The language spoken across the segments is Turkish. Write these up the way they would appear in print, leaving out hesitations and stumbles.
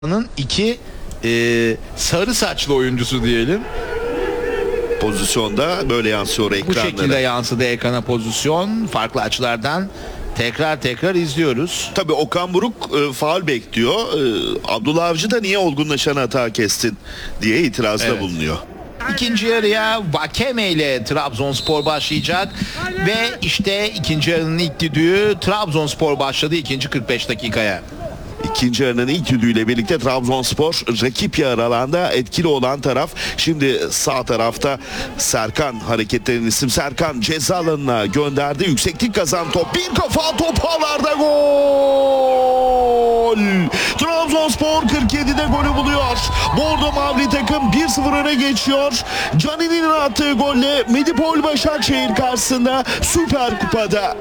iki sarı saçlı oyuncusu diyelim. Pozisyonda böyle yansıyor Bu ekranlara. şekilde yansıdı ekrana pozisyon. Farklı açılardan tekrar izliyoruz. Tabii Okan Buruk faul bekliyor. Abdullah Avcı da niye olgunlaşan hata kestin diye itirazda bulunuyor. İkinci yarıya Vakeme ile Trabzonspor başlayacak ve işte ikinci yarının ilk düdüğü Trabzonspor başladı ikinci 45 dakikaya. İkinci yarının ilk düdüğüyle birlikte Trabzonspor rakip yarı alanda etkili olan taraf. Şimdi sağ tarafta Serkan, hareketlerin isim Serkan ceza alanına gönderdi. Yükseklik kazan top. Bir kafa top ağlarda, gol! Trabzonspor 47'de golü buluyor. Bordo Mavli takım 1-0 öne geçiyor. Canini'nin attığı golle Medipol Başakşehir karşısında Süper Kupa'da.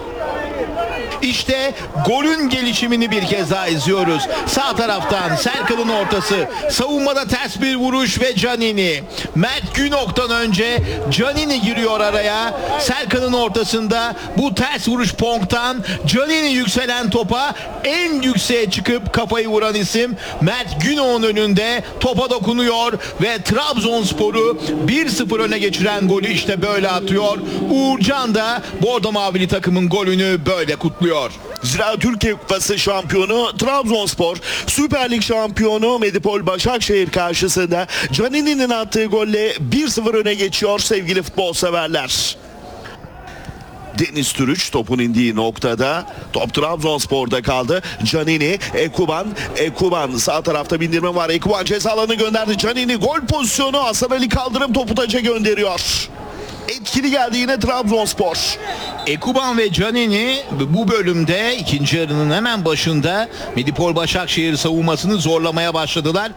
İşte golün gelişimini bir kez daha izliyoruz. Sağ taraftan Serkan'ın ortası. Savunmada ters bir vuruş ve Canini. Mert Günok'tan önce Canini giriyor araya. Serkan'ın ortasında bu ters vuruş Ponk'tan Canini yükselen topa en yükseğe çıkıp kafayı vuran isim Mert Günok'un önünde topa dokunuyor ve Trabzonspor'u 1-0 öne geçiren golü işte böyle atıyor. Uğurcan da Bordo Mavili takımın golünü böyle kutluyor. Zira Türkiye Kupası şampiyonu Trabzonspor, Süper Lig şampiyonu Medipol Başakşehir karşısında Canini'nin attığı golle 1-0 öne geçiyor sevgili futbol severler. Deniz Türüç topun indiği noktada top Trabzonspor'da kaldı. Canini, Ekuban sağ tarafta bindirme var. Ekuban ceza alanı gönderdi. Canini gol pozisyonu, Hasan Ali Kaldırım topu taca gönderiyor. Etkili geldi yine Trabzonspor. Ekuban ve Canini bu bölümde ikinci yarının hemen başında Medipol Başakşehir savunmasını zorlamaya başladılar.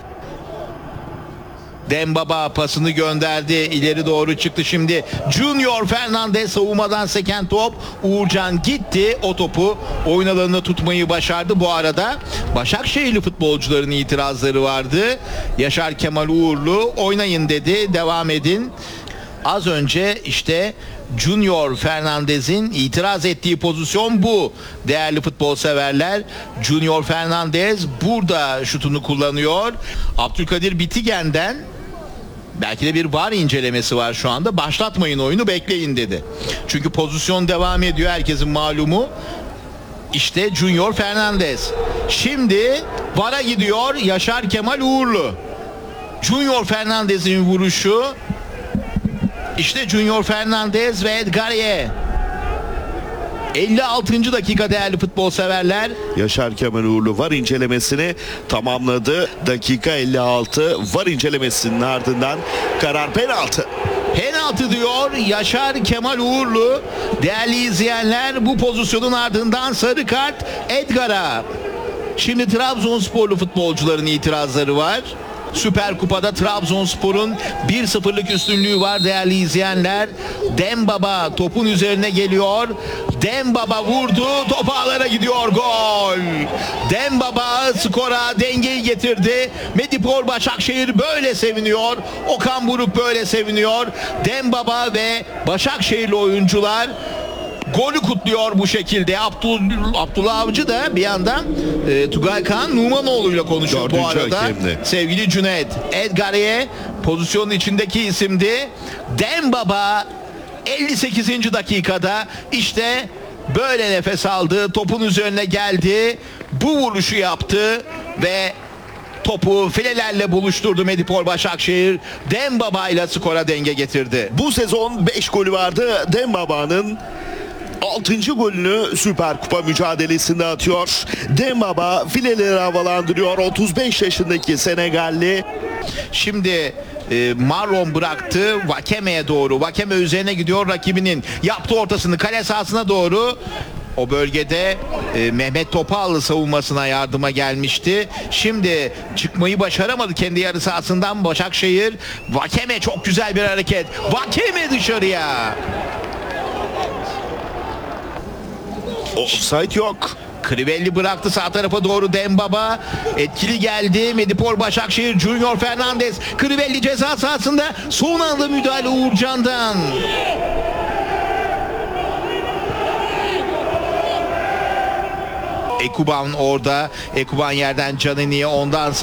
Dembaba pasını gönderdi. İleri doğru çıktı şimdi. Junior Fernandez savunmadan seken top. Uğurcan gitti. O topu oyun alanında tutmayı başardı. Bu arada Başakşehirli futbolcuların itirazları vardı. Yaşar Kemal Uğurlu oynayın dedi. Devam edin. Az önce işte Junior Fernandez'in itiraz ettiği pozisyon bu. Değerli futbol severler, Junior Fernandez burada şutunu kullanıyor. Abdülkadir Bitigen'den belki de bir VAR incelemesi var şu anda. Başlatmayın oyunu, bekleyin dedi. Çünkü pozisyon devam ediyor, herkesin malumu. İşte Junior Fernandez. Şimdi VAR'a gidiyor Yaşar Kemal Uğurlu. Junior Fernandez'in vuruşu. İşte Junior Fernandez ve Edgarie. 56. dakika değerli futbol severler. Yaşar Kemal Uğurlu VAR incelemesini tamamladı. Dakika 56. VAR incelemesinin ardından karar penaltı. Penaltı diyor Yaşar Kemal Uğurlu. Değerli izleyenler, bu pozisyonun ardından sarı kart Edgar'a. Şimdi Trabzonsporlu futbolcuların itirazları var. Süper Kupa'da Trabzonspor'un 1-0'lık üstünlüğü var değerli izleyenler. Dembaba topun üzerine geliyor. Dembaba vurdu. Top ağlara gidiyor. Gol. Dembaba skora dengeyi getirdi. Medipol Başakşehir böyle seviniyor. Okan Buruk böyle seviniyor. Dembaba ve Başakşehirli oyuncular golü kutluyor bu şekilde. Abdullah Avcı da bir yandan Tugay Kaan Numanoğlu ile konuşuyor bu arada. Hakemli. Sevgili Cüneyt. Edgarie pozisyonun içindeki isimdi. Dembaba 58. dakikada işte böyle nefes aldı. Topun üzerine geldi. Bu vuruşu yaptı ve topu filelerle buluşturdu Medipol Başakşehir. Dembaba ile skora denge getirdi. Bu sezon 5 golü vardı. Dembaba'nın 6. golünü Süper Kupa mücadelesinde atıyor. Dembaba fileleri havalandırıyor. 35 yaşındaki Senegalli. Şimdi Marlon bıraktı Vakeme'ye doğru. Vakeme üzerine gidiyor rakibinin. Yaptı ortasını kale sahasına doğru. O bölgede Mehmet Topallı savunmasına yardıma gelmişti. Şimdi çıkmayı başaramadı kendi yarı sahasından Başakşehir. Vakeme çok güzel bir hareket. Vakeme dışarıya. Offside yok. Crivelli bıraktı sağ tarafa doğru Dembaba. Etkili geldi. Medipol Başakşehir Junior Fernandez. Crivelli ceza sahasında. Son anda müdahale Uğurcan'dan. Ekuban orada. Ekuban yerden Canini'ye, ondan